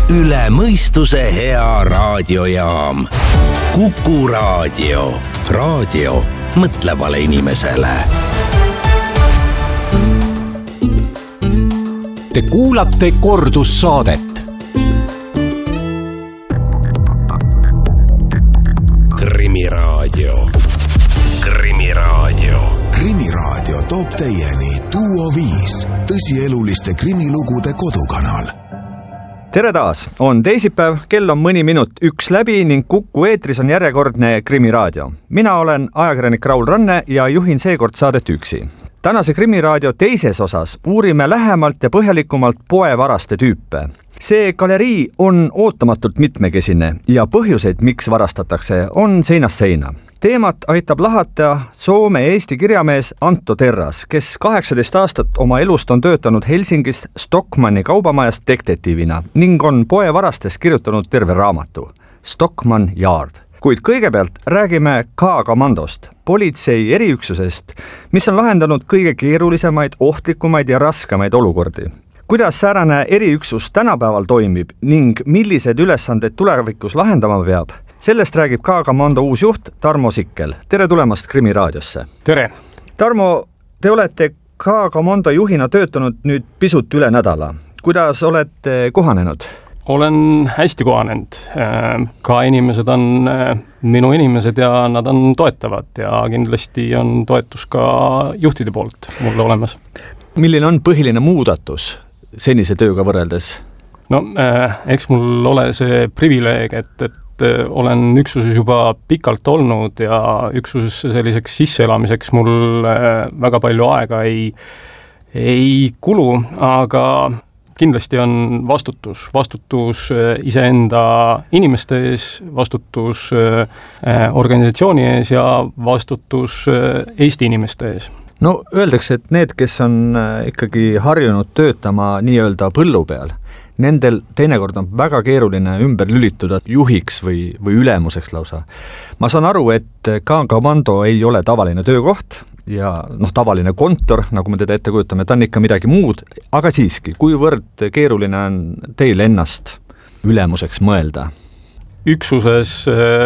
üle mõistuse hea raadiojaam. Kuku Raadio. Raadio mõtlevale inimesele. Te kuulate kordussaadet. Krimiraadio. Krimiraadio. Krimiraadio toob teieni Duo 5, tõsieluliste krimilugude kodukanal. Tere taas, on teisipäev, kell on mõni minut 1 läbi ning Kuku eetris on järjekordne Krimiraadio. Mina olen ajakirjanik Raul Ranne ja juhin seekord saadet üksi. Tänase Krimiraadio teises osas uurime lähemalt ja põhjalikumalt poevaraste tüüpe. See galerii on ootamatult mitmekesine ja põhjuseid, miks varastatakse, on seinast seina. Teemat aitab lahata Soome-Eesti kirjamees Anto Terras, kes 18 aastat oma elust on töötanud Helsingis Stockmanni kaubamajas detektiivina ning on poevarastes kirjutanud terve raamatu Stockmann Yard. Kuid kõigepealt räägime K-komandost, politsei eriüksusest, mis on lahendanud kõige keerulisemaid, ohtlikumaid ja raskemaid olukordi. Kuidas säärane eriüksus tänapäeval toimib ning millised ülesanded tulevikus lahendama peab? Sellest räägib K-komando uus juht Tarmo Sikkel. Tere tulemast Krimiraadiosse. Tere. Tarmo, te olete K-komando juhina töötanud nüüd pisut üle nädala. Kuidas olete kohanenud? Olen hästi kohanenud. Ka inimesed on minu inimesed ja nad on toetavad ja kindlasti on toetus ka juhtide poolt mulle olemas. Milline on põhiline muudatus senise tööga võrreldes? No, eks mul ole see privileeg, et olen üksuses juba pikalt olnud ja üksusesse selliseks sisseelamiseks mul väga palju aega ei kulu, aga kindlasti on vastutus iseenda inimeste ees, vastutus organisatsiooni ees ja vastutus Eesti inimeste ees. No öeldakse, et need, kes on ikkagi harjunud töötama nii-öelda põllu peal, nendel teinekord on väga keeruline ümber lülituda juhiks või ülemuseks lausa. Ma saan aru, et K-komando ei ole tavaline töökoht ja tavaline kontor, nagu me teda ette kujutame, ta on ikka midagi muud, aga siiski, kuivõrd keeruline on teil ennast ülemuseks mõelda? Üksuses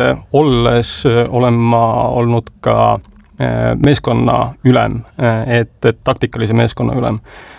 olles olen ma olnud ka meeskonna ülem, et taktikalise meeskonna ülem.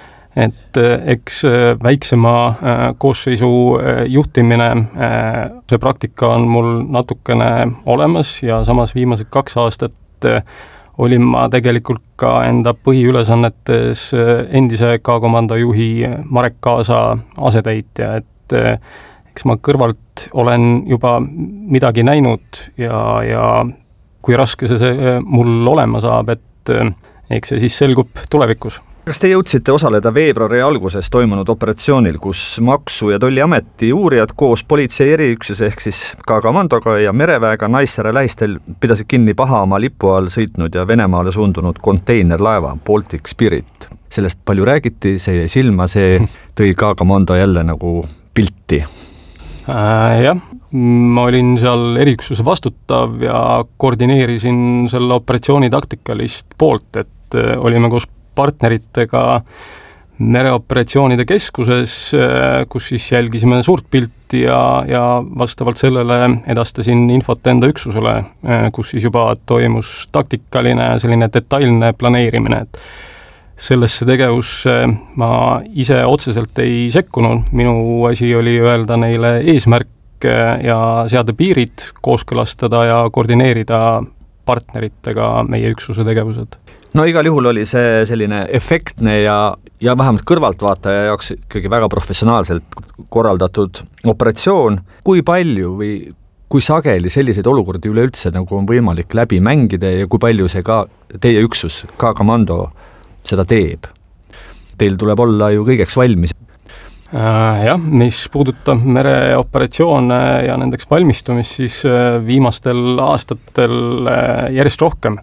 Et eks väiksema koosseisu juhtimine, see praktika on mul natukene olemas ja samas viimased 2 aastat olin ma tegelikult ka enda põhiülesannetes endise K-komando juhi Marek Kaasa asetäitja, et eks ma kõrvalt olen juba midagi näinud ja kui raske see mul olema saab, et eks see siis selgub tulevikus. Kas te jõudsite osaleda veebruari alguses toimunud operatsioonil, kus Maksu- ja Tolliameti uurijad koos politsei eriüksuse ehk siis K-komandoga ja mereväega Naissaare lähistel pidasid kinni Pahamaa lipu all sõitnud ja Venemaale suundunud konteinerlaeva Baltic Spirit? Sellest palju räägiti, see jäi silma, see tõi K-komando jälle nagu pilti. Jah, ma olin seal eriüksuse vastutav ja koordineerisin selle operatsiooni taktikalist poolt, et olime koos partneritega mereoperatsioonide keskuses, kus siis jälgisime suurt pilti ja vastavalt sellele edastasin infot enda üksusele, kus siis juba toimus taktikaline selline detailne planeerimine, et sellesse tegevusse ma ise otseselt ei sekkunud. Minu asi oli öelda neile eesmärk ja seada piirid, kooskõlastada ja koordineerida partneritega meie üksuse tegevused. No igal juhul oli see selline efektne ja vähemalt kõrvaltvaataja jaoks ikkagi väga professionaalselt korraldatud operatsioon. Kui palju või kui sageli selliseid olukordi üleüldse nagu on võimalik läbi mängida ja kui palju see ka teie üksus, K-komando seda teeb? Teil tuleb olla ju kõigeks valmis. Jah, mis puudutab mereoperatsioone ja nendeks valmistumist, siis viimastel aastatel järjest rohkem.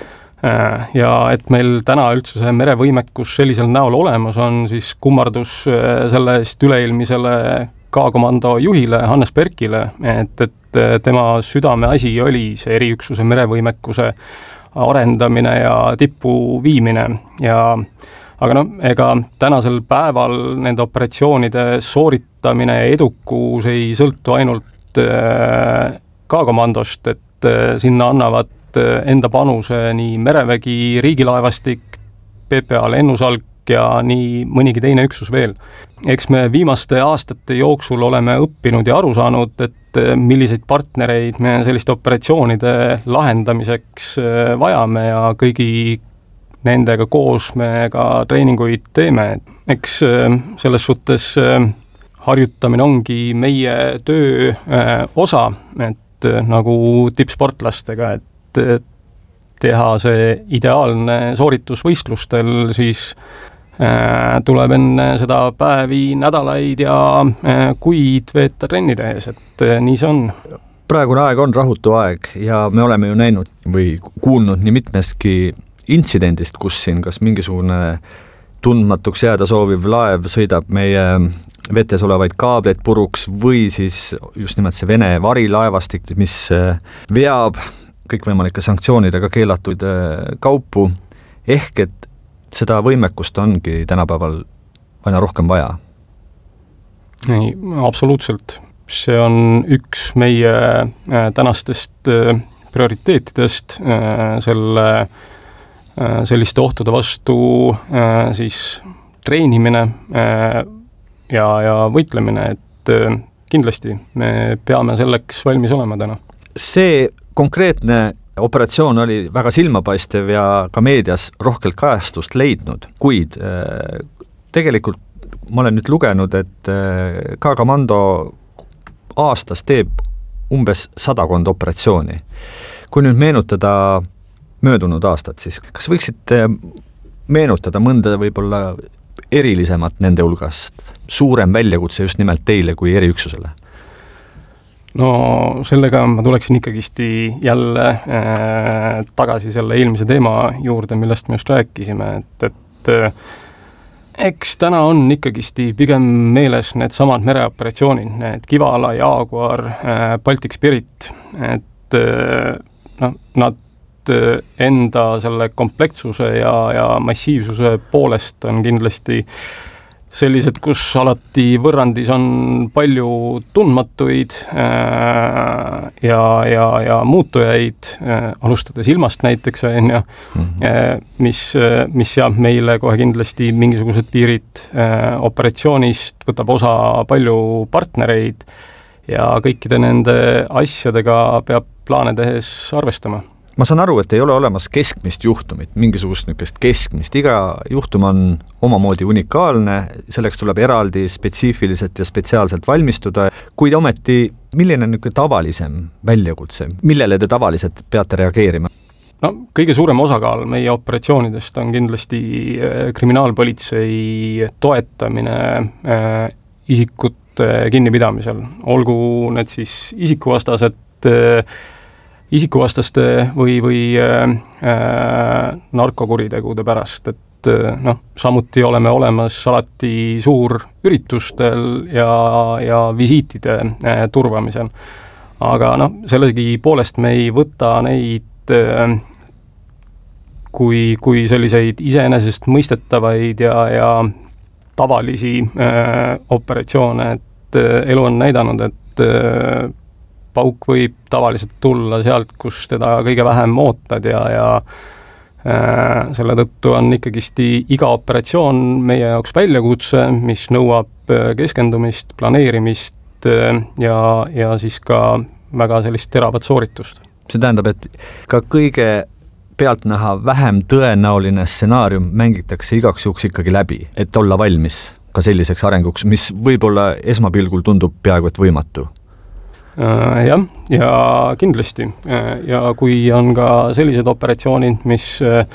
Ja et meil täna üldse see merevõimekus sellisel näol olemas on, siis kummardus sellest üleilmisele K-komando juhile Hannes Berkile, et tema südameasi oli see eriüksuse merevõimekuse arendamine ja tippu viimine ja aga ega tänasel päeval nende operatsioonide sooritamine ja edukus ei sõltu ainult K-komandost, et sinna annavad enda panuse nii merevägi, riigilaevastik, PPA lennusalk ja nii mõnigi teine üksus veel. Eks me viimaste aastate jooksul oleme õppinud ja aru saanud, et milliseid partnereid me selliste operatsioonide lahendamiseks vajame ja kõigi nendega koos me ka treeninguid teeme. Eks selles suhtes harjutamine ongi meie töö osa, et nagu tippsportlastega, et teha see ideaalne sooritus võistlustel, siis tuleb enne seda päevi, nädalaid ja kuid veeta trennide ees, et nii see on. Praegune aeg on rahutu aeg ja me oleme ju näinud või kuulnud nii mitmestki intsidendist, kus siin kas mingisugune tundmatuks jääda sooviv laev sõidab meie vetes olevaid kaableid puruks või siis just nimelt see Vene varilaevastik, mis veab kõikvõimalike sanktsioonidega keelatud kaupu, ehk et seda võimekust ongi tänapäeval aina rohkem vaja. Ei, absoluutselt. See on üks meie tänastest prioriteetidest selliste ohtude vastu siis treenimine ja võitlemine, et kindlasti me peame selleks valmis olema täna. See konkreetne operatsioon oli väga silmapaistev ja ka meedias rohkelt kajastust leidnud, kuid tegelikult ma olen nüüd lugenud, et K-komando aastas teeb umbes 100 operatsiooni. Kui nüüd meenutada möödunud aastat, siis kas võiksite meenutada mõnda võib-olla erilisemat nende hulgast, suurem väljakutse just nimelt teile kui eriüksusele? No sellega ma tuleksin ikkagi jälle tagasi selle eelmise teema juurde, millest me just rääkisime, et eks täna on ikkagi pigem meeles need samad mereoperatsioonid, need Kivala, Jaguar, Baltic Spirit, et nad enda selle komplektsuse ja massiivsuse poolest on kindlasti sellised, kus alati võrrandis on palju tundmatuid ja muutujaid, alustades ilmast näiteks, mis seab meile kohe kindlasti mingisugused piirid operatsioonist, võtab osa palju partnereid ja kõikide nende asjadega peab plaane tehes arvestama. Ma saan aru, et ei ole olemas keskmist juhtumit, mingisugust niisugust keskmist. Iga juhtum on omamoodi unikaalne, selleks tuleb eraldi spetsiifiliselt ja spetsiaalselt valmistuda, kuid ometi milline on tavalisem väljakutse, millele te tavaliselt peate reageerima? No, kõige suurem osakaal meie operatsioonidest on kindlasti kriminaalpolitsei toetamine isikute kinnipidamisel, olgu need siis isikuvastaste või narkokuritegude pärast, et samuti oleme olemas alati suurüritustel ja visiitide turvamisel. Aga sellegi poolest me ei võta neid kui selliseid iseenesest mõistetavaid ja tavalisi operatsioone, et elu on näidanud, et pauk võib tavaliselt tulla sealt, kus teda kõige vähem ootad ja selle tõttu on ikkagi iga operatsioon meie jaoks väljakutse, mis nõuab keskendumist, planeerimist ja siis ka väga sellist teravat sooritust. See tähendab, et ka kõige pealtnäha vähem tõenäoline stsenaarium mängitakse igaks juhuks ikkagi läbi, et olla valmis ka selliseks arenguks, mis võib-olla esmapilgul tundub peaaegu et võimatu. Jah, ja kindlasti. Ja kui on ka sellised operatsioonid, mis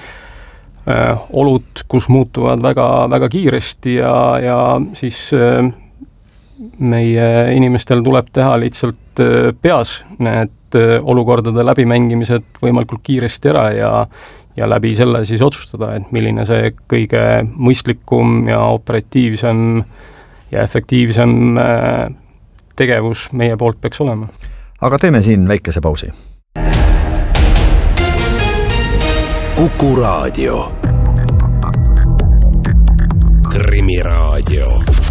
olud, kus muutuvad väga, väga kiiresti ja siis meie inimestel tuleb teha lihtsalt peas need olukordade läbimängimised võimalikult kiiresti ära ja läbi selle siis otsustada, et milline see kõige mõistlikum ja operatiivsem ja efektiivsem tegevus meie poolt peaks olema. Aga teeme siin väikese pausi. Kuku Raadio. Krimiraadio.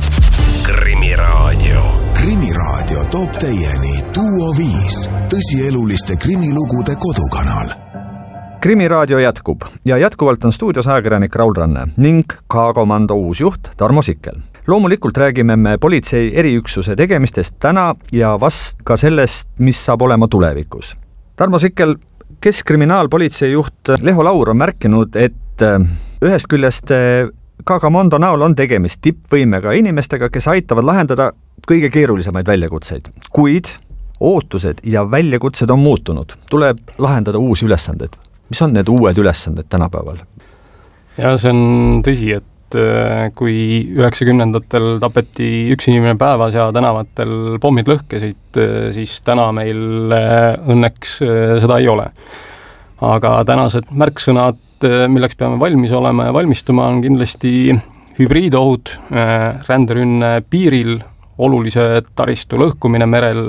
Krimiraadio. Krimiraadio toob teieni Duo 5, tõsieluliste krimilugude kodukanal. Krimiraadio jätkub ja jätkuvalt on stuudios ajakirjanik Raul Ranne ning K-komando uusjuht Tarmo Sikkel. Loomulikult räägime me politsei eriüksuse tegemistest täna ja vast ka sellest, mis saab olema tulevikus. Tarmo Sikkel, Keskkriminaalpolitsei juht Leho Laur on märkinud, et ühest küljest K-komando näol on tegemist tippvõimega inimestega, kes aitavad lahendada kõige keerulisemaid väljakutseid. Kuid ootused ja väljakutsed on muutunud. Tuleb lahendada uusi ülesanded. Mis on need uued ülesanded tänapäeval? Ja see on tõsi, et kui 90-ndatel tapeti üks inimene päevas ja tänavatel pommid lõhkesid, siis täna meil õnneks seda ei ole. Aga tänased märksõnad, milleks peame valmis olema ja valmistuma, on kindlasti hübriidohud, ränderünne piiril, olulise taristu lõhkumine merel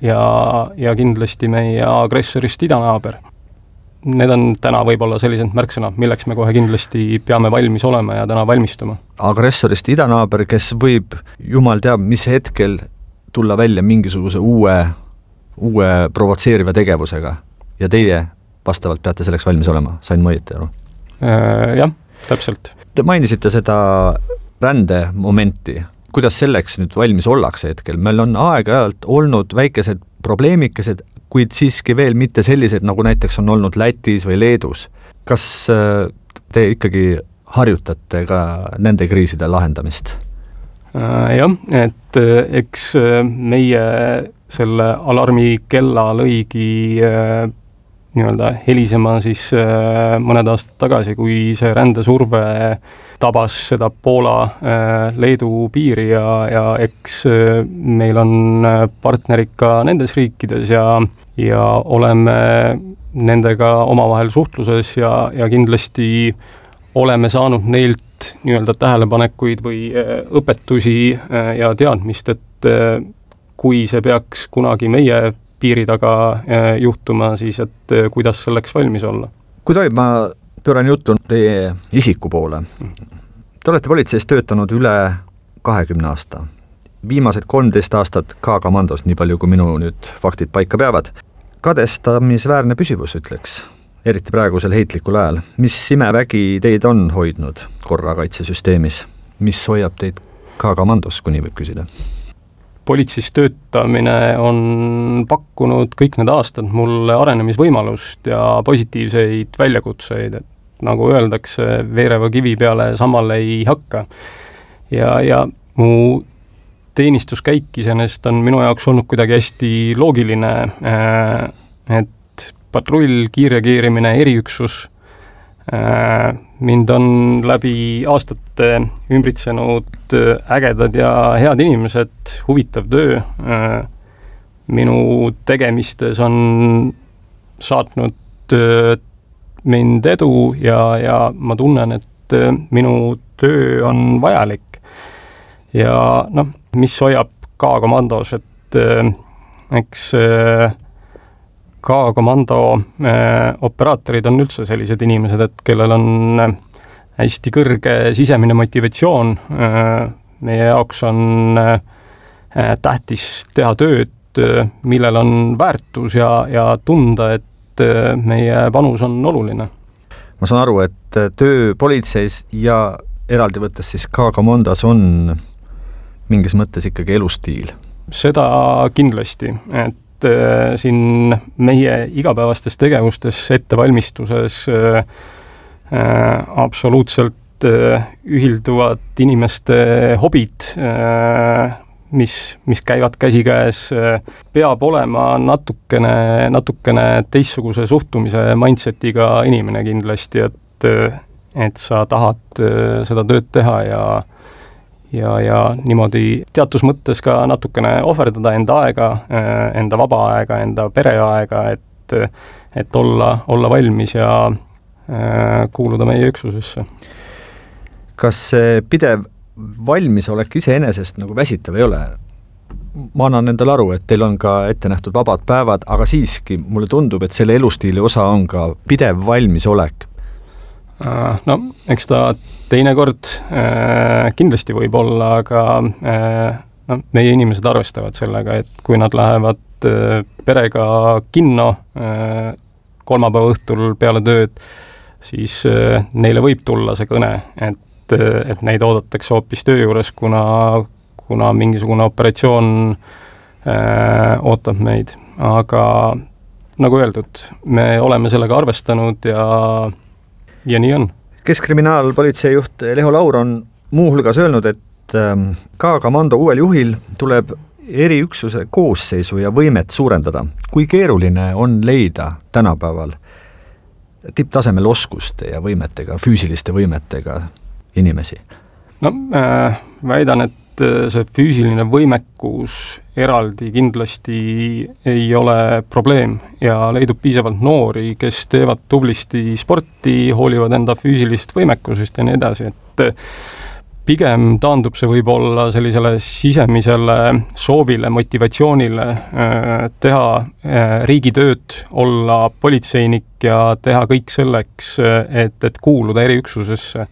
ja kindlasti meie agressorist idanaaber. Need on täna võib-olla sellised märksõnad, milleks me kohe kindlasti peame valmis olema ja täna valmistuma. Agressorist idanaaber, kes võib, jumal teab, mis hetkel tulla välja mingisuguse uue provotseeriva tegevusega ja teie vastavalt peate selleks valmis olema. Sain ma õieti aru? Jah, täpselt. Te mainisite seda rändemomenti. Kuidas selleks nüüd valmis ollakse hetkel? Meil on aeg-ajalt olnud väikesed probleemikesed, kuid siiski veel mitte sellised, nagu näiteks on olnud Lätis või Leedus. Kas te ikkagi harjutate ka nende kriiside lahendamist? Jah, et eks meie selle alarmi kella lõigi nii-öelda helisema siis mõned aastad tagasi, kui see rändesurve tabas seda Poola-Leedu piiri ja eks meil on partnerid ka nendes riikides ja oleme nendega omavahel suhtluses ja kindlasti oleme saanud neilt nii-öelda tähelepanekuid või õpetusi ja teadmist, et kui see peaks kunagi meie piiri taga juhtuma, siis et kuidas selleks valmis olla. Kui tohib, ma pööran juttu teie isiku poole. Te olete politseis töötanud üle 20 aasta. Viimased 13 aastat K-komandos, nii palju kui minu nüüd faktid paika peavad. Kadestamisväärne püsivus, ütleks, eriti praegusel heitlikul ajal. Mis imevägi teid on hoidnud korrakaitsesüsteemis? Mis hoiab teid K-komandos, kui nii võib küsida? Politseis töötamine on pakkunud kõik need aastad mulle arenemisvõimalust ja positiivseid väljakutseid, et nagu öeldakse, veereva kivi peale samal ei hakka. Ja mu teenistuskäik iseenesest on minu jaoks olnud kuidagi hästi loogiline, et patrull, kiirreageerimine, eriüksus, mind on läbi aastate ümbritsenud ägedad ja head inimesed, huvitav töö. Minu tegemistes on saatnud mind edu ja ma tunnen, et minu töö on vajalik. Ja mis hoiab K-komandos, et eks K-komando operaatorid on üldse sellised inimesed, et kellel on hästi kõrge sisemine motivatsioon. Meie jaoks on tähtis teha tööd, millel on väärtus ja tunda, et meie panus on oluline. Ma saan aru, et töö politseis ja eraldi võttes siis K-komandos on mingis mõttes ikkagi elustiil. Seda kindlasti, et siin meie igapäevastes tegevustes ettevalmistuses absoluutselt ühilduvad inimeste hobid, mis käivad käsikäes, peab olema natukene teistsuguse suhtumise mindsetiga inimene kindlasti, et sa tahad seda tööd teha ja niimoodi teatud mõttes ka natukene ohverdada enda aega, enda vaba aega, enda pereaega, et olla valmis ja kuuluda meie üksusesse. Kas see pidev valmisolek iseenesest nagu väsitav ei ole? Ma annan endale aru, et teil on ka ette nähtud vabad päevad, aga siiski mulle tundub, et selle elustiili osa on ka pidev valmisolek. No, eks ta teinekord kindlasti võib olla, aga meie inimesed arvestavad sellega, et kui nad lähevad perega kinno kolmapäeva õhtul peale tööd, siis neile võib tulla see kõne, et neid oodatakse hoopis töö juures, kuna mingisugune operatsioon ootab meid. Aga nagu öeldud, me oleme sellega arvestanud ja nii on. Keskkriminaalpolitsei juht Leho Laur on muuhulgas öelnud, et K-komando uuel juhil tuleb eriüksuse koosseisu ja võimet suurendada. Kui keeruline on leida tänapäeval tipptasemel oskuste ja võimetega, füüsiliste võimetega inimesi? No, väidan, et see füüsiline võimekus eraldi kindlasti ei ole probleem ja leidub piisavalt noori, kes teevad tublisti sporti, hoolivad enda füüsilist võimekusest ja nii edasi, et pigem taandub see võib-olla sellisele sisemisele soovile, motivatsioonile teha riigitööd, olla politseinik ja teha kõik selleks, et kuuluda eriüksusesse.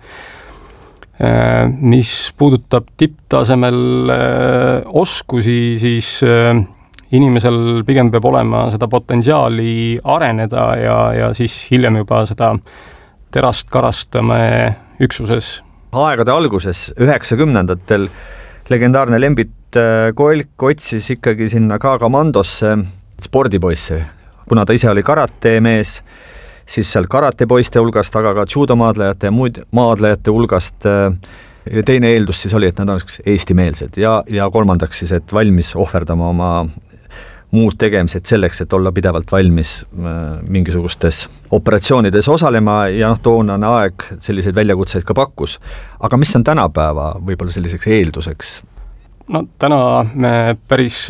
Mis puudutab tipptasemel oskusi, siis inimesel pigem peab olema seda potentsiaali areneda ja siis hiljem juba seda terast karastame üksuses. Aegade alguses, 90-ndatel legendaarne Lembit Kolk otsis ikkagi sinna K-komandosse spordipoisse. Kuna ta ise oli karatemees, siis seal karatepoiste hulgast, aga ka judomaadlejate ja muud maadlejate hulgast. Teine eeldus siis oli, et nad oleks eestimeelsed ja kolmandaks siis, et valmis ohverdama oma muud tegemised selleks, et olla pidevalt valmis mingisugustes operatsioonides osalema ja toonane aeg selliseid väljakutseid ka pakkus. Aga mis on tänapäeva võib-olla selliseks eelduseks? No täna me päris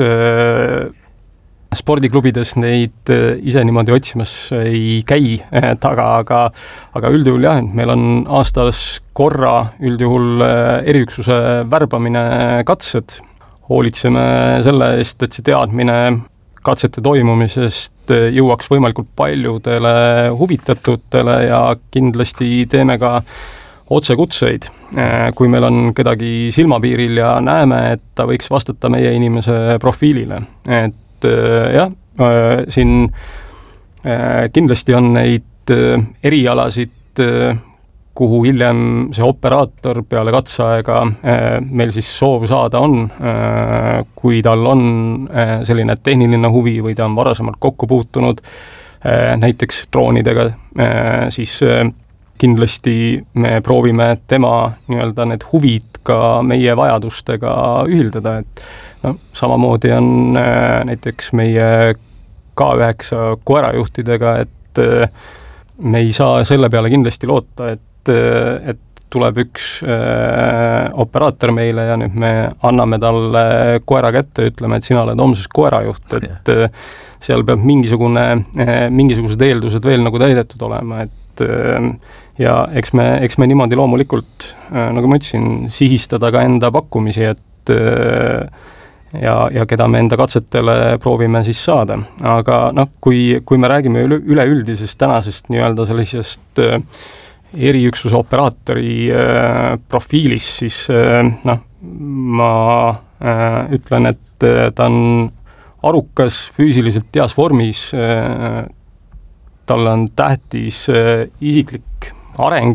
spordiklubides neid ise niimoodi otsimas ei käi taga, aga üldjuhul jah, meil on aastas korra üldjuhul eriüksuse värbamine katsed. Hoolitseme selle eest, et see teadmine katsete toimumisest jõuaks võimalikult paljudele huvitatutele ja kindlasti teeme ka otsekutseid. Kui meil on kedagi silmapiiril ja näeme, et ta võiks vastata meie inimese profiilile. Et jah, siin kindlasti on neid erialasid, kuhu hiljem see operaator peale katseaega meil siis soov saada on, kui tal on selline tehniline huvi või ta on varasemalt kokku puutunud näiteks droonidega, siis kindlasti me proovime tema nii-öelda need huvid ka meie vajadustega ühildada, et samamoodi on näiteks meie K9 koerajuhtidega, et me ei saa selle peale kindlasti loota, et tuleb üks operaator meile ja nüüd me anname talle koera kätte, ütleme, et sina oled homses koerajuht, et seal peab mingisugused eeldused veel nagu täidetud olema, et ja eks me niimoodi loomulikult, nagu ma ütlesin, sihistada ka enda pakkumisi, et ja keda me enda katsetele proovime siis saada. Aga kui me räägime üleüldisest tänasest nii-öelda sellisest eriüksuse operaatori profiilis, siis ma ütlen, et ta on arukas, füüsiliselt heas vormis, tal on tähtis isiklik areng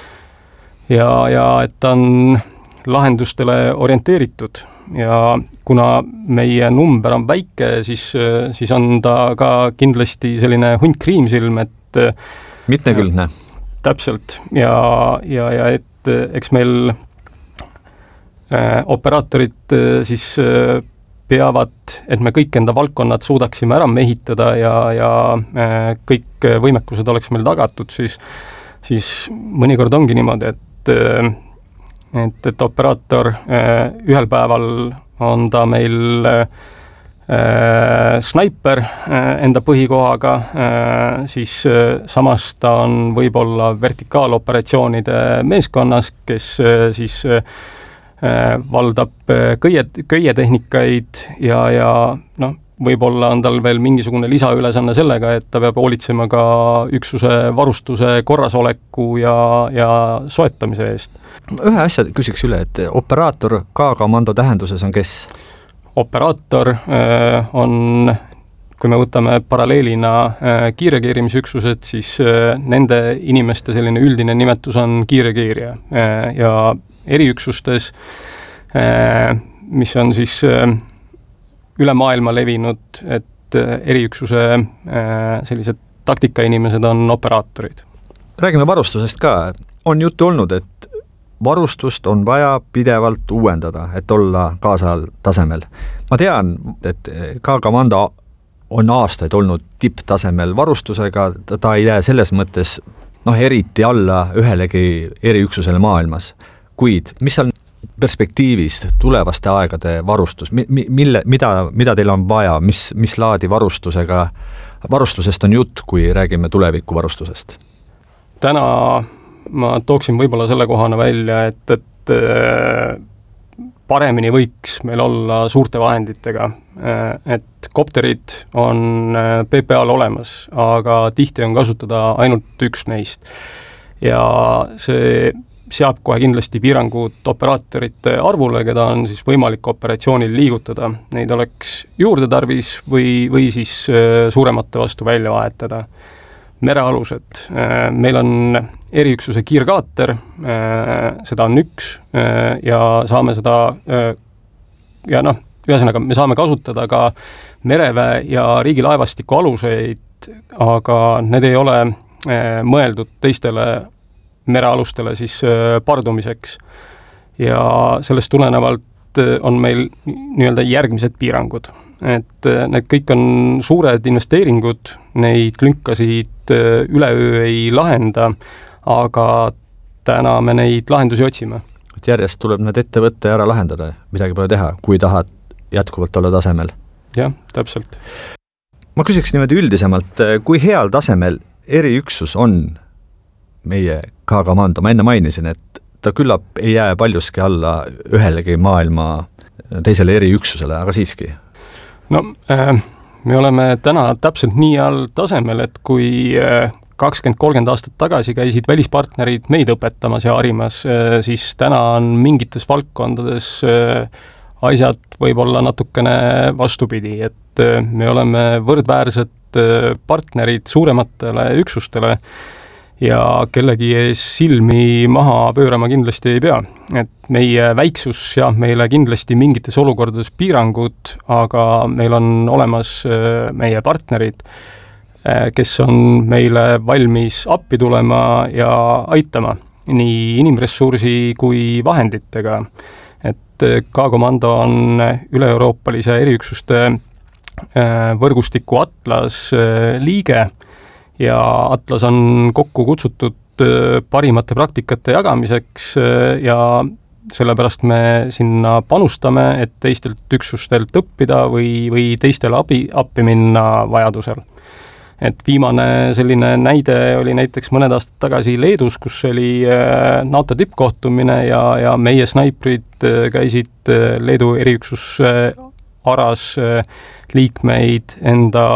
ja et ta on lahendustele orienteeritud ja kuna meie number on väike, siis on ta ka kindlasti selline hunt kriimsilm, et mitmekülgne. Täpselt ja et eks meil operaatorid siis peavad, et me kõik enda valdkonnad suudaksime ära mehitada ja kõik võimekused oleks meil tagatud, siis mõnikord ongi niimoodi, et operaator ühel päeval on ta meil snaiper enda põhikohaga, siis samas ta on võib-olla vertikaaloperatsioonide meeskonnas, kes siis valdab köietehnikaid ja võib-olla on tal veel mingisugune lisaülesanne sellega, et ta peab hoolitsema ka üksuse varustuse korrasoleku ja soetamise eest. Ühe asja küsiks üle, et operaator K-komando tähenduses on kes? Operaator on, kui me võtame paralleelina kiirreageerimisüksused, siis nende inimeste selline üldine nimetus on kiirreageerija ja eriüksustes, mis on siis üle maailma levinud, et eriüksuse sellised taktikainimesed on operaatorid. Räägime varustusest ka. On juttu olnud, et varustust on vaja pidevalt uuendada, et olla kaasajal tasemel. Ma tean, et K-komando on aastaid olnud tipptasemel varustusega, ta ei jää selles mõttes eriti alla ühelegi eriüksusele maailmas. Kuid mis on perspektiivist tulevaste aegade varustus, mida teil on vaja, mis laadi varustusest on jutt, kui räägime tuleviku varustusest? Täna ma tooksin võib-olla selle kohana välja, et paremini võiks meil olla suurte vahenditega, et kopterid on PPA-l olemas, aga tihti on kasutada ainult üks neist ja see seab kohe kindlasti piirangud operaatorite arvule, keda on siis võimalik operatsioonil liigutada. Neid oleks juurde tarvis või siis suuremate vastu välja vahetada. Merealused. Meil on eriüksuse kiirkaater, seda on üks ja saame seda ühesõnaga me saame kasutada ka mereväe ja riigilaevastiku aluseid, aga need ei ole mõeldud teistele merealustele siis pardumiseks ja sellest tulenevalt on meil nii-öelda järgmised piirangud. Et need kõik on suured investeeringud, neid lünkasid üleöö ei lahenda, aga täna me neid lahendusi otsime. Et järjest tuleb need ette võtta ja ära lahendada, midagi pole teha, kui tahad jätkuvalt olla tasemel. Jah, täpselt. Ma küsiks niimoodi üldisemalt, kui heal tasemel eriüksus on meie K-komando? Ma enne mainisin, et ta küllap ei jää paljuski alla ühelegi maailma teisele eriüksusele, aga siiski. Me oleme täna täpselt nii all tasemel, et kui 20-30 aastat tagasi käisid välispartnerid meid õpetamas ja harimas, siis täna on mingites valdkondades asjad võib-olla natukene vastupidi, et me oleme võrdväärsed partnerid suurematele üksustele ja kellegi ees silmi maha pöörama kindlasti ei pea. Et meie väiksus seab meile kindlasti mingites olukordades piirangud, aga meil on olemas meie partnerid, kes on meile valmis appi tulema ja aitama nii inimressursi kui vahenditega. Et K-komando on üle-euroopalise eriüksuste võrgustiku Atlas liige ja Atlas on kokku kutsutud parimate praktikate jagamiseks ja sellepärast me sinna panustame, et teistelt üksustelt õppida või teistele appi minna vajadusel. Et viimane selline näide oli näiteks mõned aastad tagasi Leedus, kus oli NATO tippkohtumine ja meie snaiprid käisid Leedu eriüksus aras liikmeid enda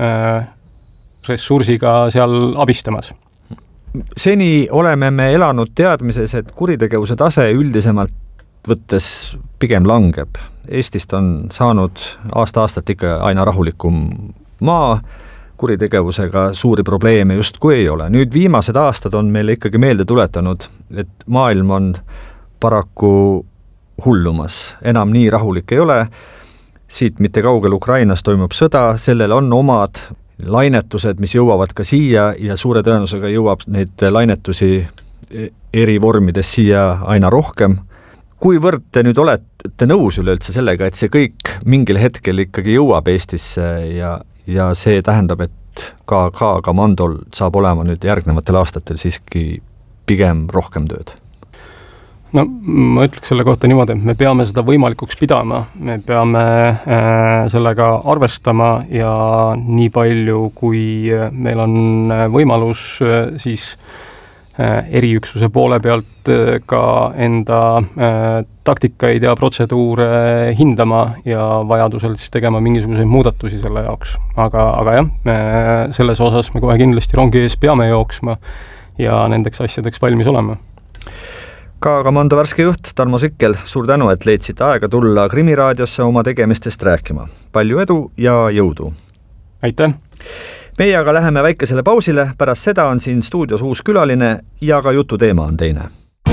ressursiga seal abistamas. Seni oleme me elanud teadmises, et kuritegevuse tase üldisemalt võttes pigem langeb. Eestist on saanud aasta-aastat ikka aina rahulikum maa, kuritegevusega suuri probleeme justkui ei ole. Nüüd viimased aastad on meile ikkagi meelde tuletanud, et maailm on paraku hullumas. Enam nii rahulik ei ole. Siit mitte kaugel Ukrainas toimub sõda, sellel on omad lainetused, mis jõuavad ka siia ja suure tõenäosusega jõuab neid lainetusi eri vormides siia aina rohkem. Kuivõrd te nüüd olete nõus üleüldse sellega, et see kõik mingil hetkel ikkagi jõuab Eestisse ja see tähendab, et ka K-komandol saab olema nüüd järgnevatel aastatel siiski pigem rohkem tööd? No ma ütleks selle kohta niimoodi, et me peame seda võimalikuks pidama, me peame sellega arvestama ja nii palju, kui meil on võimalus, siis eriüksuse poole pealt ka enda taktikaid ja protseduure hindama ja vajadusel siis tegema mingisuguseid muudatusi selle jaoks. Aga jah, selles osas me kohe kindlasti rongi ees peame jooksma ja nendeks asjadeks valmis olema. Ka Komando värske juht Tarmo Sikkel, suur tänu, et leidsid aega tulla Krimiraadiosse oma tegemistest rääkima. Palju edu ja jõudu! Aitäh! Meie aga läheme väikesele pausile, pärast seda on siin stuudios uus külaline ja ka jutu teema on teine.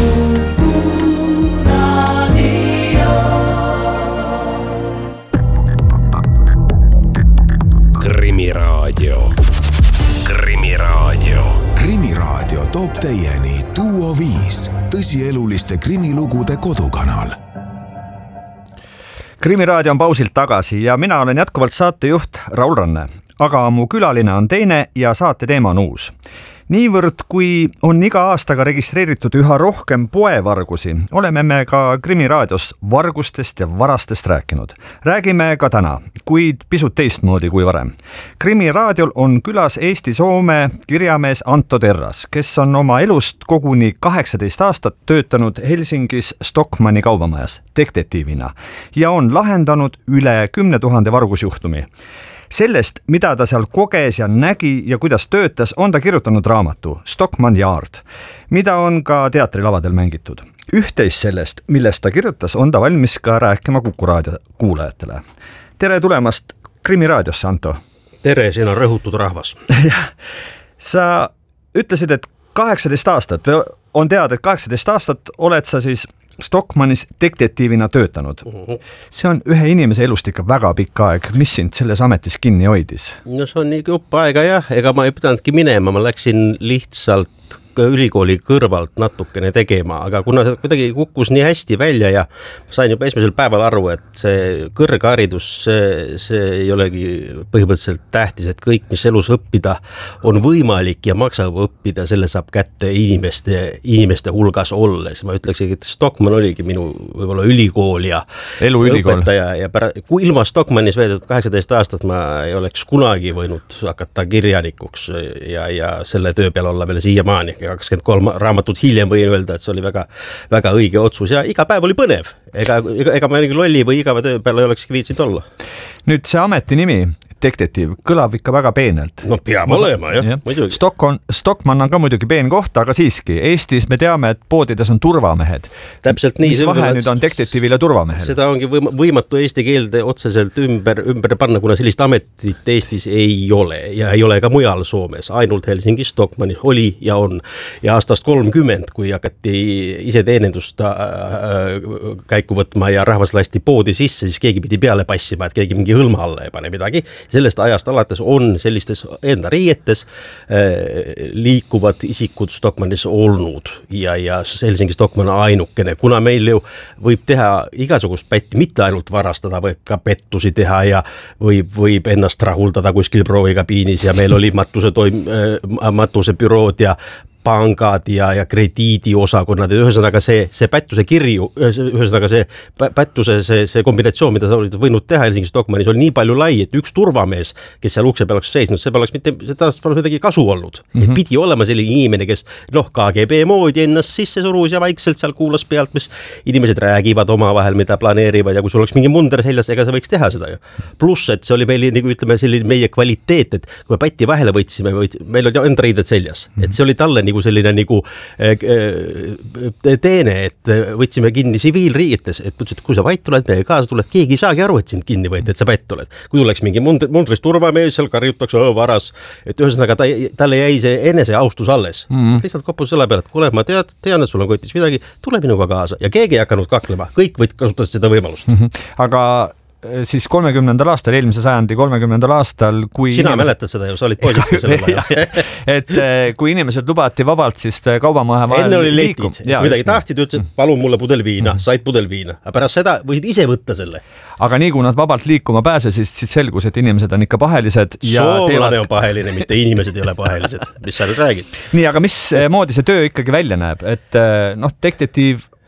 Krimiraadio. Krimiraadio. Krimiraadio toob teieni Duo 5, tõsieluliste krimilugude kodukanal. Krimiraadio on pausilt tagasi ja mina olen jätkuvalt saatejuht Raul Ranne. Aga mu külaline on teine ja saate teema on uus. Niivõrd, kui on iga aastaga registreeritud üha rohkem poevargusi, oleme me ka Krimiraadios vargustest ja varastest rääkinud. Räägime ka täna, kuid pisut teistmoodi kui varem. Krimiraadiol on külas Eesti-Soome kirjamees Anto Terras, kes on oma elust koguni 18 aastat töötanud Helsingis Stockmanni kaubamajas detektiivina ja on lahendanud üle 10 000 vargusjuhtumi. Sellest, mida ta seal koges ja nägi ja kuidas töötas, on ta kirjutanud raamatu Stockmann Yard, mida on ka teatrilavadel mängitud. Üht-teist sellest, millest ta kirjutas, on ta valmis ka rääkima Kuku raadio kuulajatele. Tere tulemast Krimiraadiosse, Anto! Tere, siin on rõhutud rahvas. Sa ütlesid, et 18 aastat, on teada, et 18 aastat oled sa siis Stockmannis detektiivina töötanud. See on ühe inimese elust ikka väga pikk aeg. Mis sind selles ametis kinni hoidis? No see on nii jupp aega jah, ega ma ei pidanudki minema, ma läksin lihtsalt ülikooli kõrvalt natukene tegema, aga kuna see kuidagi kukkus nii hästi välja ja sain juba esimesel päeval aru, et see kõrgharidus, see ei olegi põhimõtteliselt tähtis, et kõik, mis elus õppida on võimalik ja maksab õppida, selle saab kätte inimeste hulgas olles. Ma ütleksegi, et Stockmann oligi minu võib-olla ülikool ja õpetaja ja kui ilma Stockmannis veedetud 18 aastat ma ei oleks kunagi võinud hakata kirjanikuks ja selle töö peal olla veel siiamaani. 23 raamatut hiljem võin öelda, et see oli väga, väga õige otsus ja iga päev oli põnev. Ega ma lolli või igava töö peal ei olekski viitsinud olla. Nüüd see ameti nimi, detektiiv, kõlab ikka väga peenelt. No peab olema, jah, muidugi. Stockmann on ka muidugi peen koht, aga siiski, Eestis me teame, et poodides on turvamehed. Täpselt nii. Mis vahe nüüd on detektiivil ja turvamehel? Seda ongi võimatu eesti keelde otseselt ümber panna, kuna sellist ametit Eestis ei ole ja ei ole ka mujal Soomes. Ainult Helsingis Stockmannis oli ja on. Ja aastast 30, kui hakati ise teenendust käiku võtma ja rahvas lasti poodi sisse, siis keegi pidi peale passima, et keegi mingi hõlma alla ei pane midagi. Sellest ajast alates on sellistes enda riietes liikuvad isikud Stockmannis olnud ja Helsingi Stockmann on ainukene, kuna meil ju võib teha igasugust pätti, mitte ainult varastada, võib ka pettusi teha ja võib ennast rahuldada kuskil proovikabiinis ja meil oli matusebürood ja pangad ja krediidiosakonnad ja ühesõnaga see pättuse kirju, ühesõnaga see pättuse see kombinatsioon, mida sa olid võinud teha Helsingi Stockmannis, oli nii palju lai, et üks turvamees, kes seal ukse peal oleks seisnud, see poleks midagi kasu olnud. Et pidi olema selline inimene, kes KGB moodi ennast sisse surus ja vaikselt seal kuulas pealt, mis inimesed räägivad omavahel, mida planeerivad ja kui sul oleks mingi munder seljas, ega sa võiks teha seda ju. Pluss, et see oli meil, nagu ütleme, selline meie kvaliteet, et kui me pätti vahele võtsime, meil oli enda riided seljas, et see oli talle nagu selline teene, et võtsime kinni siviilriietes, et kui sa vait tuled, meiega kaasa tuled, keegi ei saagi aru, et sind kinni võeti, et sa pätt oled. Kui tuleks mingi mundris turvamees, seal karjutakse varas, et ühesõnaga talle jäi see enese austus alles. Lihtsalt koppus selle peale, et kuule, ma tean, et sul on kotis midagi, tule minuga kaasa ja keegi ei hakanud kaklema, kõik võid kasutada seda võimalust. Aga siis 30. aastal, eelmise sajandi 30. aastal, kui sina mäletad seda ju, sa olid poisik sellel ajal. Et kui inimesed lubati vabalt, siis kaubamaja vahel enne oli letid, midagi tahtsid, ütlesid, palun mulle pudel viina, said pudel viina, aga pärast seda võisid ise võtta selle. Aga nii kui nad vabalt liikuma pääsesid, siis selgus, et inimesed on ikka pahelised. Soomlane on paheline, mitte inimesed ei ole pahelised, mis sa nüüd räägid. Nii, aga mis moodi see töö ikkagi välja näeb, et detektiiv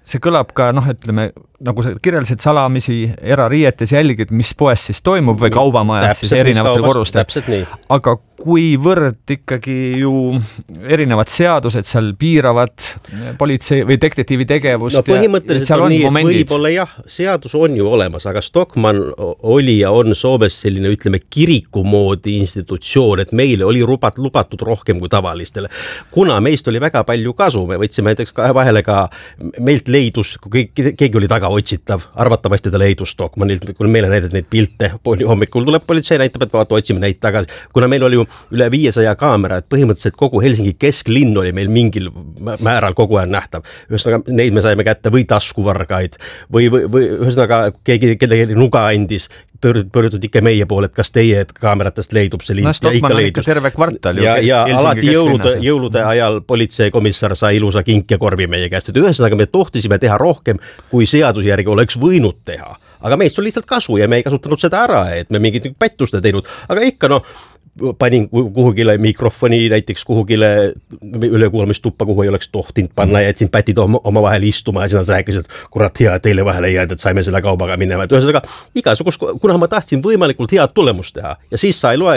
see kõlab ka, ütleme, nagu sa kirjeldasid salamisi erariietes jälgid, mis poes siis toimub või kaubamajas siis erinevatel korrustel. Aga kuivõrd ikkagi ju erinevad seadused seal piiravad politsei või detektiivi tegevust. No põhimõtteliselt on nii, et võib-olla jah, seadus on ju olemas, aga Stockmann oli ja on Soomes selline, ütleme, kiriku moodi institutsioon, et meile oli lubatud rohkem kui tavalistele. Kuna meist oli väga palju kasu, me võtsime näiteks vahele ka, meilt leidus, kui keegi oli taga otsitav, arvatavasti ta leidus Stockmannilt, kui meile näidati neid pilte, hommikul tuleb politsei, näitab, et vaata, otsime neid tagasi. Kuna meil oli ju üle 500 kaamera, et põhimõtteliselt kogu Helsingi kesklinn oli meil mingil määral kogu ajan nähtav. Ühesõnaga, neid me saime kätte või taskuvargaid või ühesõnaga kellegi nuga andis, pöördutud ikka meie poole, et kas teie kaameratest leidub see lint. Stockmann on ikka terve kvartal. Ja alati jõulude ajal politseikomissar sai ilusa kinkekorvi meie käest. Ühesõnaga, me tohtisime teha rohkem, kui seaduse järgi oleks võinud teha. Aga meist on lihtsalt kasu ja me ei kasutanud seda ära, et me mingit pättust teinud. Aga ikka panin kuhugile mikrofoni, näiteks kuhugile ülekuulamistuppa, kuhu ei oleks tohtinud panna ja jätsin pätid oma vahel istuma ja siis nad rääkisid, et kurat hea, teile vahele ei jäänud, et saime selle kaubaga minema. Ühesõnaga, igasugust, kuna ma tahtsin võimalikult head tulemust teha ja siis sa ei loe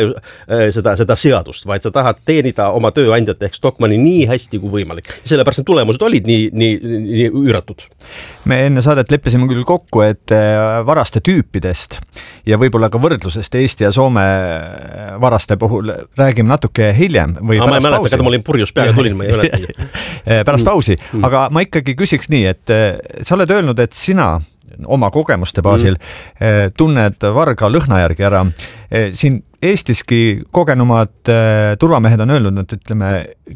seda seadust, vaid sa tahad teenida oma tööandjat ehk Stockmanni nii hästi kui võimalik. Ja sellepärast need tulemused olid nii üüratud. Me enne saadet leppisime küll kokku, et varaste tüüpidest ja võib-olla ka võrdlusest Eesti ja Soome varaste puhul räägime natuke hiljem või pärast pausi. Ma ei mäleta, ma olin purjus peaga, tulin, ma ei mäleta. Pärast pausi, aga ma ikkagi küsiks nii, et sa oled öelnud, et sina oma kogemuste baasil tunned varga lõhna järgi ära. Siin Eestiski kogenumad turvamehed on öelnud, et ütleme,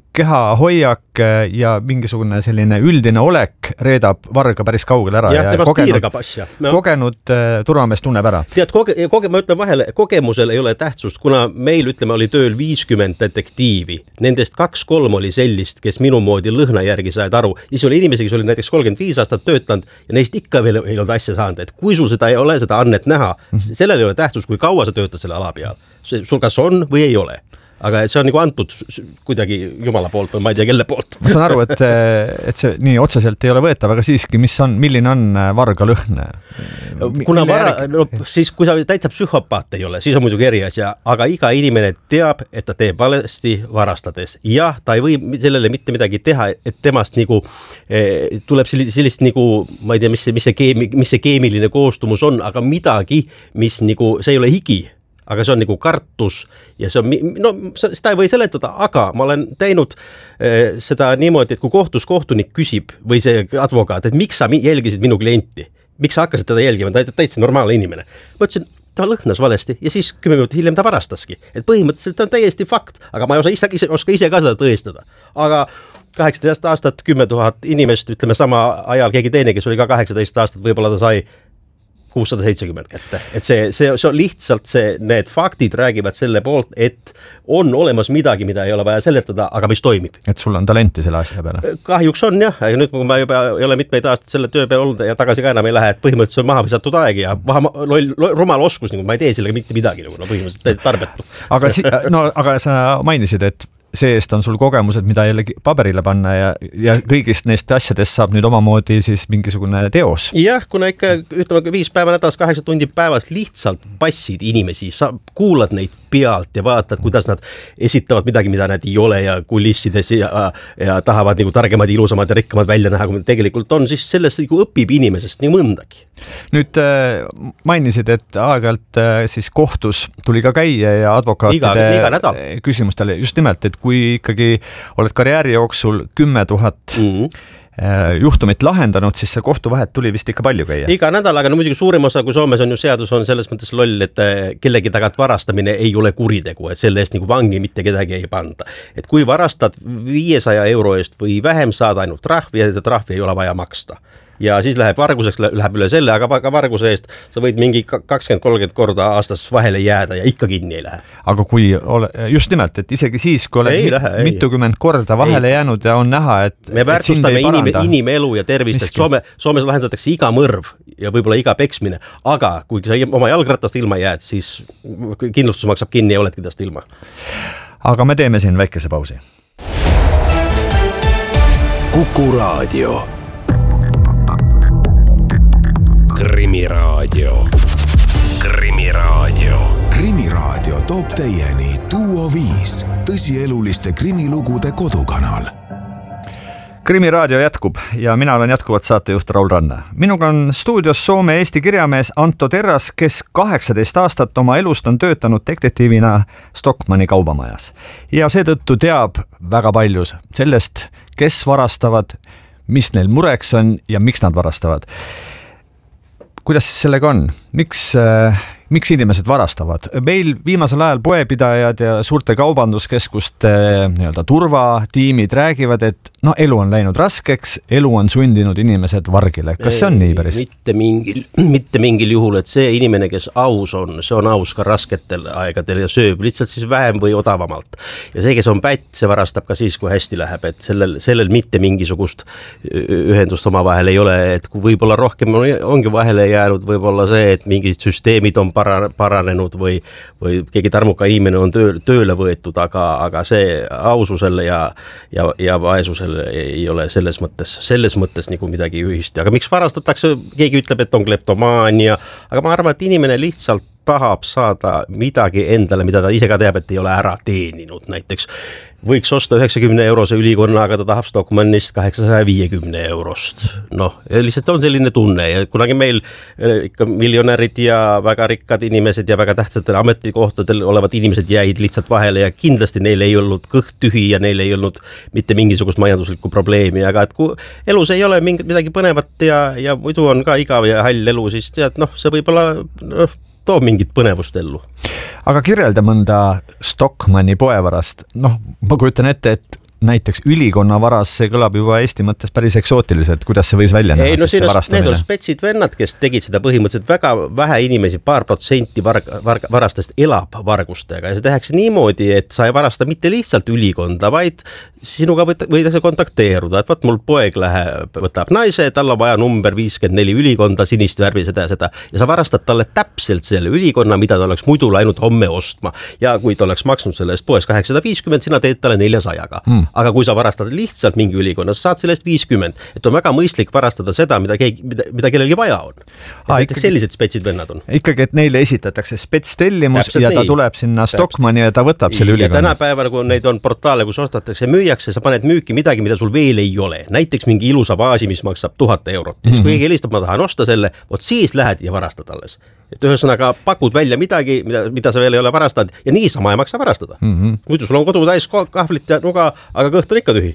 kehahoiak ja mingisugune selline üldine olek reedab varga päris kaugele ära. Ja temast piirgab asja. Kogenud turvamees tunneb ära. Tead, ma ütlen vahele, kogemusel ei ole tähtsust, kuna meil, ütleme, oli tööl 50 detektiivi. Nendest 2-3 oli sellist, kes minu moodi lõhna järgi said aru. Siis oli inimesi, kes oli näiteks 35 aastat töötanud ja neist ikka veel ei olnud asja saanud. Et kui sul seda ei ole, seda annet näha, sellel ei ole tähtsust, kui kaua sa töötad selle ala peal. Sul kas on või ei ole. Aga see on nagu antud kuidagi Jumala poolt või ma ei tea kelle poolt. Ma saan aru, et see nii otseselt ei ole võetav, aga siiski, milline on varga lõhn? Kuna siis kui sa täitsa psühhopaat ei ole, siis on muidugi eriasja, aga iga inimene teab, et ta teeb valesti varastades. Jah, ta ei või sellele mitte midagi teha, et temast nagu tuleb sellist nagu, ma ei tea, mis see keemiline koostumus on, aga midagi, mis nagu, see ei ole higi. Aga see on nagu kartus ja see on, seda ei või seletada, aga ma olen teinud seda niimoodi, et kui kohtunik küsib või see advokaat, et miks sa jälgisid minu klienti, miks sa hakkasid teda jälgima, ta täitsa normaalne inimene. Ma ütlesin, ta lõhnas valesti ja siis 10 minutit hiljem ta varastaski. Et põhimõtteliselt on täiesti fakt, aga ma ei oska ise ka seda tõestada. Aga 18 aastat, 10 000 inimest, ütleme sama ajal keegi teine, kes oli ka 18 aastat, võib-olla ta sai 670 kätte. Et see on lihtsalt need faktid räägivad selle poolt, et on olemas midagi, mida ei ole vaja seletada, aga mis toimib. Et sul on talenti selle asja peale? Kahjuks on jah, aga nüüd kui ma juba ei ole mitmeid aastaid selle töö peal olnud ja tagasi ka enam ei lähe, et põhimõtteliselt on maha visatud aeg ja rumal oskus, ma ei tee sellega mitte midagi, põhimõtteliselt tarbetu. Aga sa mainisid, et see eest on sul kogemused, mida jällegi paberile panna ja kõigist neist asjadest saab nüüd omamoodi siis mingisugune teos. Jah, kuna ikka ütleme 5 päeva nädalas, 8 tundi päevas lihtsalt passid inimesi, sa kuulad neid pealt ja vaatad, kuidas nad esitavad midagi, mida nad ei ole ja kulissides ja tahavad nagu targemad, ilusamad ja rikkamad välja näha, kui tegelikult on, siis sellest nagu õpib inimesest nii mõndagi. Nüüd mainisid, et aeg-ajalt siis kohtus tuli ka käia ja advokaatide küsimustele just nimelt, et kui ikkagi oled karjääri jooksul 10 000 juhtumit lahendanud, siis see kohtuvahet tuli vist ikka palju käia. Iga nädal, aga muidugi suurim osa, kui Soomes on ju seadus, on selles mõttes loll, et kellegi tagant varastamine ei ole kuritegu, et selle eest nagu vangi mitte kedagi ei panda. Et kui varastad 500 euro eest või vähem saad ainult trahvi ja trahvi ei ole vaja maksta. Ja siis läheb varguseks, läheb üle selle, aga varguse eest sa võid mingi 20-30 korda aastas vahele jääda ja ikka kinni ei lähe. Aga kui just nimelt, et isegi siis, kui oled mitukümmend korda vahele jäänud ja on näha, et me väärtustame inimelu ja tervist, et Soomes lahendatakse iga mõrv ja võib-olla iga peksmine, aga kui sa oma jalgratast ilma jääd, siis kindlustus maksab kinni ja oledki tast ilma. Aga me teeme siin väikese pausi. Kuku Raadio. Krimiraadio. Krimiraadio. Krimiraadio toob teieni Duo 5, tõsieluliste krimilugude kodukanal. Krimiraadio jätkub ja mina olen jätkuvalt saatejuht Raul Ranne. Minuga on stuudios Soome-Eesti kirjamees Anto Terras, kes 18 aastat oma elust on töötanud detektiivina Stockmanni kaubamajas. Ja seetõttu teab väga palju sellest, kes varastavad, mis neil mureks on ja miks nad varastavad. Kuidas siis sellega on? Miks inimesed varastavad? Meil viimasel ajal poepidajad ja suurte kaubanduskeskuste turvatiimid räägivad, et elu on läinud raskeks, elu on sundinud inimesed vargile. Kas see on nii päris? Mitte mingil juhul, et see inimene, kes aus on, see on aus ka rasketel aegadel ja sööb lihtsalt siis vähem või odavamalt. Ja see, kes on pätt, see varastab ka siis, kui hästi läheb, et sellel mitte mingisugust ühendust oma vahel ei ole, et kui võib-olla rohkem ongi vahele jäänud, võib-olla see, et mingid süsteemid on paranenud või keegi tarmuka inimene on tööle võetud, aga see aususel ja vaesusel ei ole selles mõttes nagu midagi ühist. Aga miks varastatakse? Keegi ütleb, et on kleptomaania, aga ma arvan, et inimene lihtsalt tahab saada midagi endale, mida ta ise ka teab, et ei ole ära teeninud. Näiteks võiks osta 90 eurose ülikonna, aga ta tahab Stockmannist 850 eurost. Lihtsalt on selline tunne ja kunagi meil ikka miljonärid ja väga rikkad inimesed ja väga tähtsatel ametikohtadel olevad inimesed jäid lihtsalt vahele ja kindlasti neil ei olnud kõht tühi ja neil ei olnud mitte mingisugust majanduslikku probleemi, aga et kui elus ei ole midagi põnevat ja muidu on ka igav ja hall elu, siis tead, see võib-olla toob mingit põnevust ellu. Aga kirjelda mõnda Stockmanni poevarast. Ma kujutan ette, et näiteks ülikonna varas, see kõlab juba Eesti mõttes päris eksootiliselt, kuidas see võis välja näha? Need on spetsid vennad, kes tegid seda põhimõtteliselt väga vähe inimesi, 2% varastest elab vargustega ja see tehakse niimoodi, et sa ei varasta mitte lihtsalt ülikonda, vaid sinuga võidakse kontakteeruda, et vaat mul poeg võtab naise, tal on vaja number 54 ülikonda, sinist värvi seda ja sa varastad talle täpselt selle ülikonna, mida ta oleks muidu läinud homme ostma ja kui ta oleks maksnud selle eest poes 850, sina teed talle 400-ga. Aga kui sa varastad lihtsalt mingi ülikonna, sa saad sellest 50, et on väga mõistlik varastada seda, mida kellelgi vaja on. Näiteks sellised spetsid vennad on. Ikkagi, et neile esitatakse spetstellimus ja ta tuleb sinna Stockmanni ja ta võtab selle ülikonna. Ja tänapäeval, kui neid on portaale, kus ostatakse müüakse, sa paned müüki midagi, mida sul veel ei ole. Näiteks mingi ilusa vaasi, mis maksab 1000 eurot. Ja kui helistab, ma tahan osta selle, siis lähed ja varastad alles. Et ühesõnaga pakud välja midagi, mida sa veel ei ole varastanud ja niisama ei maksa varastada. Muidu sul on kodu täis kahvlit ja nuga, aga kõht on ikka tühi.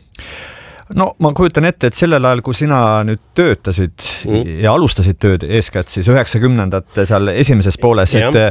Ma kujutan ette, et sellel ajal, kui sina nüüd töötasid ja alustasid tööd eeskätt siis 90-ndate seal esimeses pooles,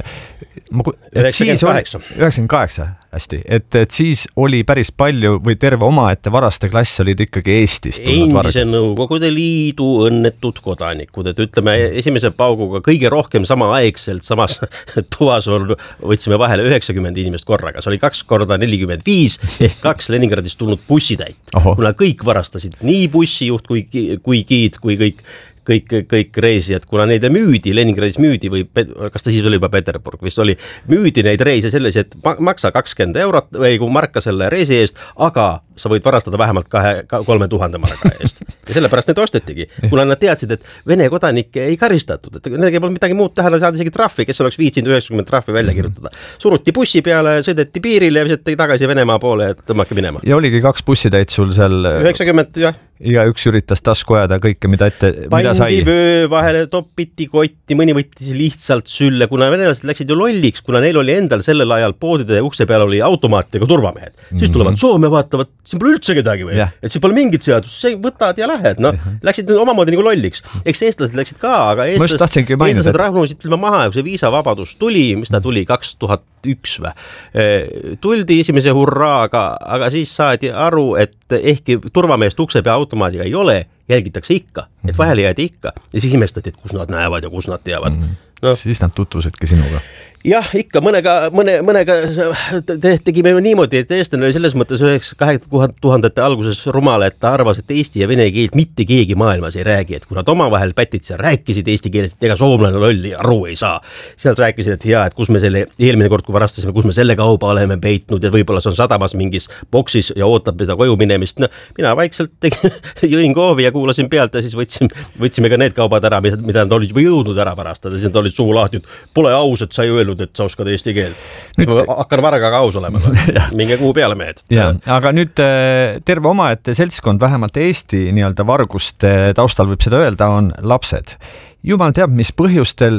et siis oli 98, hästi, et siis oli päris palju või terve omaette varasteklass olid ikkagi Eestist. Endise Nõukogude Liidu õnnetud kodanikud, et ütleme esimese pauguga kõige rohkem samaaegselt samas toas võtsime vahele 90 inimest korraga, see oli 2 korda 45 ehk 2 Leningradist tulnud bussitäit, kuna kõik varastasid nii bussijuht kui giid, kui kõik reisijad, kuna neid müüdi, Leningradis müüdi või kas ta siis oli juba Peterburg, vist oli, müüdi neid reise sellise, et maksa 20 eurot või kui marka selle reisi eest, aga sa võid varastada vähemalt 3000 marka eest. Ja sellepärast need ostetigi, kuna nad teadsid, et Vene kodanikke ei karistatud, et nendega polnud midagi muud tähele, saada isegi trahvi, kes oleks viitsinud 90 trahvi välja kirjutada. Suruti bussi peale, sõideti piirile ja visati tagasi Venemaa poole, et tõmmake minema. Ja oligi 2 bussitäit sul seal 90, jah. Iga üks üritas tasku ajada kõike, mida sai. Pandi vöö vahele, topiti kotti, mõni võttis lihtsalt sülle, kuna venelased läksid ju lolliks, kuna neil oli endal sellel ajal poodide ukse peal oli automaatidega turvamehed. Siis tulevad Soome, vaatavad, siin pole üldse kedagi või, et siin pole mingit seadust, võtad ja lähed, läksid omamoodi nagu lolliks. Eks eestlased läksid ka, aga eestlased rahvusid maha ja kui see viisavabadus tuli, mis ta tuli 2001 või, tuldi esimese hurraaga, aga siis saadi aru, et ehkki turvameest ukse pea automaadiga ei ole, jälgitakse ikka, et vahele jäädi ikka ja siis imestati, et kus nad näevad ja kus nad teavad. Siis nad tutvusidki sinuga. Jah, ikka mõnega tegime niimoodi, et eestlane oli selles mõttes 2000 alguses rumal, et ta arvas, et eesti ja vene keelt mitte keegi maailmas ei räägi, et kui nad omavahel pätid seal rääkisid eesti keelest, ega soomlane lolli aru ei saa. Sealt rääkisid, et et kus me selle eelmine kord, kui varastasime, kus me selle kauba oleme peitnud ja võib-olla see on sadamas mingis boksis ja ootab mida koju minemist. No, mina vaikselt jõin koovi ja kuulasin pealt ja siis võtsime ka need kaubad ära, mida nad olid juba jõudnud ära varastada, siis nad olid suu lahti, pole aus, et sa ei öelnud, et sa oskad eesti keelt. Ma hakkan vargaga aus olema. Minge kuu peale mehed. Aga nüüd terve omaette seltskond, vähemalt Eesti nii-öelda varguste taustal võib seda öelda, on lapsed. Jumal teab, mis põhjustel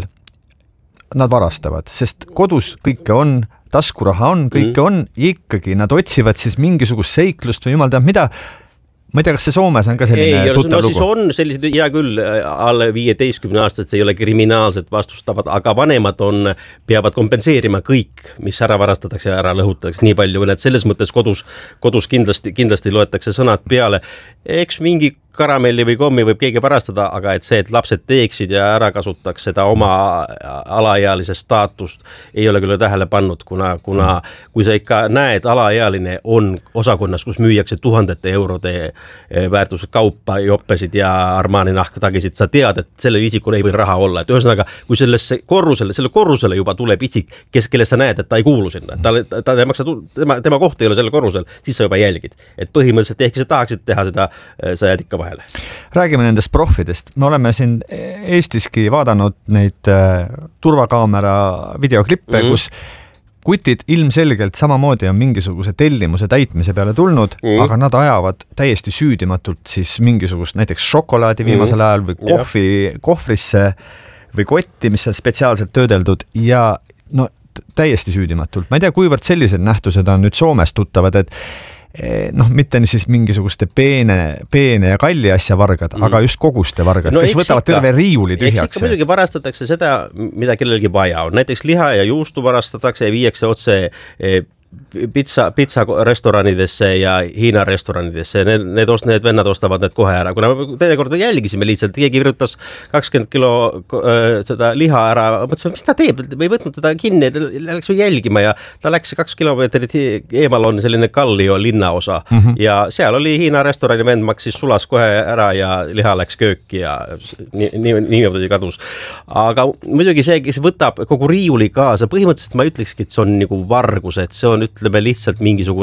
nad varastavad, sest kodus kõike on, taskuraha on, kõike on, ikkagi nad otsivad siis mingisugust seiklust või jumal teab mida. Ma ei tea, kas see Soomes on ka selline tuttav lugu? Siis on sellised, hea küll, alle 15 aastast ei ole kriminaalselt vastustavad, aga vanemad peavad kompenseerima kõik, mis ära varastatakse ja ära lõhutatakse nii palju, et selles mõttes kodus kindlasti loetakse sõnad peale. Eks mingi karamelli või kommi võib keegi varastada, aga et see, et lapsed teeksid ja ära kasutaks seda oma alaealise staatust, ei ole küll tähele pannud, kuna kui sa ikka näed, alaealine on osakonnas, kus müüakse 1000 eurode väärtused kaupa, joppesid ja Armani nahktagisid, sa tead, et sellel isikul ei või raha olla. Et ühesõnaga, kui selle korrusele juba tuleb isik, kellest sa näed, et ta ei kuulu sinna, tema koht ei ole sellel korrusel, siis sa juba jälgid. Et põhimõtteliselt ehk sa tahaksid teha seda, sa jääd ikka vahele. Räägime nendest profidest. Me oleme siin Eestiski vaadanud neid turvakaamera videoklippe, kus kutid ilmselgelt samamoodi on mingisuguse tellimuse täitmise peale tulnud, aga nad ajavad täiesti süüdimatult siis mingisugust näiteks šokolaadi viimasel ajal või kohvrisse või kotti, mis on spetsiaalselt töödeldud ja no täiesti süüdimatult. Ma ei tea, kuivõrd sellised nähtused on nüüd Soomes tuttavad, et mitte siis mingisuguste peene ja kalli asja vargad, aga just koguste vargad, kes võtavad terve riiuli tühjaks. Eks ikka muidugi varastatakse seda, mida kellelgi vaja on. Näiteks liha ja juustu varastatakse ja viiakse otse pizza restoranidesse ja Hiina restoranidesse. Need vennad ostavad need kohe ära. Kuna me teinekord jälgisime lihtsalt, keegi virrutas 20 kilo seda liha ära, mõtlesime, mis ta teeb, või võtnud teda kinni, läks või jälgima ja ta läks 2 kilomeetrit eemal on selline Kallio linnaosa ja seal oli Hiina restorani vend, maksis sulas kohe ära ja liha läks kööki ja niimoodi kadus. Aga muidugi see, kes võtab kogu riiuli kaasa, põhimõtteliselt ma ütlekski, et see on nagu vargus, et see on ütleme lihtsalt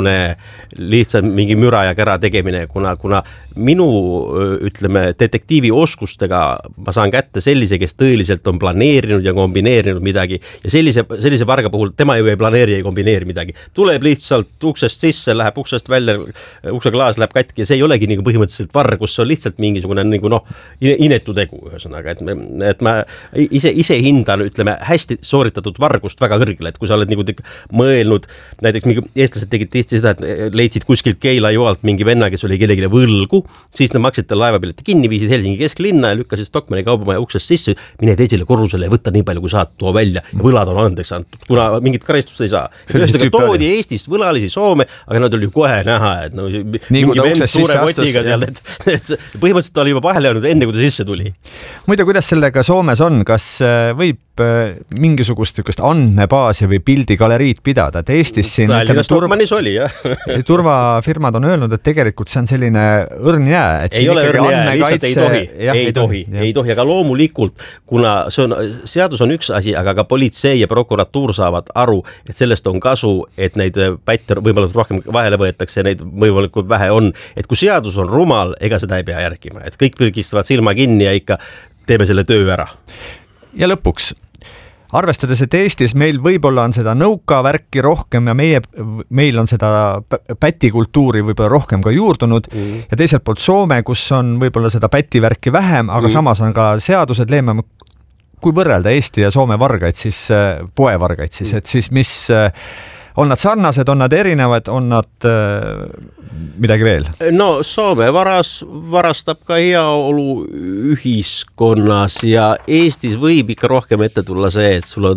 mingi müra ja kära tegemine, kuna minu ütleme detektiivi oskustega ma saan kätte sellise, kes tõeliselt on planeerinud ja kombineerinud midagi ja sellise varga puhul tema ju ei planeeri, ei kombineeri midagi. Tuleb lihtsalt uksest sisse, läheb uksest välja, ukseklaas läheb katki ja see ei olegi nagu põhimõtteliselt vargus, see on lihtsalt mingisugune nagu inetu tegu ühesõnaga, et ma ise hindan ütleme hästi sooritatud vargust väga kõrgele, et kui sa oled nagu mõelnud näiteks mingi eestlased tegid tihti seda, et leidsid kuskilt Keila joalt mingi venna, kes oli kellelegi võlgu, siis nad maksid tal laevapileti kinni, viisid Helsingi kesklinna ja lükkasid Stockmanni kaubamaja uksest sisse, mine teisele korrusele ja võtta nii palju, kui saad, too välja ja võlad on andeks antud, kuna mingit karistust ei saa. Toodi Eestist võlalisi Soome, aga nad oli kohe näha, et mingi vend suure kotiga seal, et põhimõtteliselt oli juba vahele jäänud enne, kui ta sisse tuli. Muide, kuidas sellega Soomes on, kas võib mingisugust andmebaasi või pildigaleriid pidada, et Eestis siin oli, jah. turvafirmad on öelnud, et tegelikult see on selline õrn jää. Ei ole õrn jää, lihtsalt ei tohi, aga loomulikult, kuna seadus on üks asi, aga ka politsei ja prokuratuur saavad aru, et sellest on kasu, et neid pätte võimalikult rohkem vahele võetakse, neid võimalikult vähe on, et kui seadus on rumal, ega seda ei pea järgima, et kõik pürgistavad silma kinni ja ikka teeme selle töö ära. Ja lõpuks, arvestades, et Eestis meil võib-olla on seda nõukavärki rohkem ja meil on seda pätikultuuri võib-olla rohkem ka juurdunud ja teiselt poolt Soome, kus on võib-olla seda pätivärki vähem, aga samas on ka seadused leemem, kui võrrelda Eesti ja Soome vargaid, siis poevargaid, siis, et siis mis on nad sarnased, on nad erinevad, on nad midagi veel? No Soome varastab ka heaolu ühiskonnas ja Eestis võib ikka rohkem ette tulla see, et sul on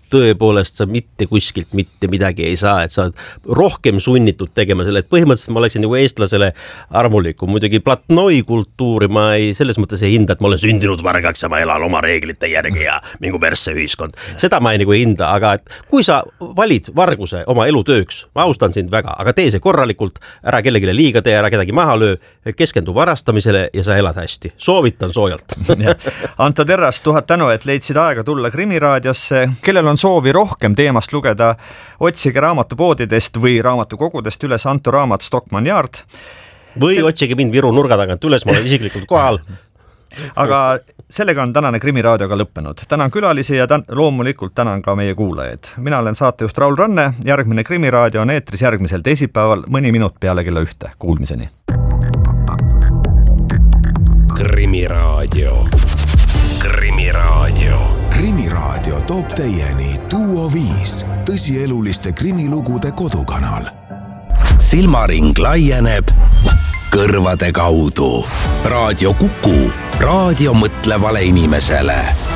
tõepoolest sa mitte kuskilt mitte midagi ei saa, et sa oled rohkem sunnitud tegema selle, et põhimõtteliselt ma oleksin nagu eestlasele armulikum. Muidugi platnoi kultuuri ma ei, selles mõttes ei hinda, et ma olen sündinud vargaks ja ma elan oma reeglite järgi ja mingu persse ühiskond. Seda ma ei nagu hinda, aga et kui sa valid varguse oma elutööks, ma austan sind väga, aga tee see korralikult, ära kellegile liiga tee, ära kedagi maha löö, keskendu varastamisele ja sa elad hästi. Soovitan soojalt. Anto Terras, 1000 tänu, et leidsid aega tulla Krimiraadiosse. Kellel on soovi rohkem teemast lugeda, otsige raamatupoodidest või raamatukogudest üles Anto raamat Stockmann Yard. Või otsige mind Viru nurga tagant üles, ma olen isiklikult kohal. Aga sellega on tänane Krimiraadioga lõppenud. Tänan külalisi ja loomulikult tänan ka meie kuulajaid. Mina olen saatejuht Raul Ranne, järgmine Krimiraadio on eetris järgmisel teisipäeval mõni minut peale kella 1. Kuulmiseni. Krimiraadio. Krimiraadio. Krimiraadio toob teieni Duo 5, tõsieluliste krimilugude kodukanal. Silmaring laieneb kõrvade kaudu. Raadio Kuku, raadio mõtlevale inimesele.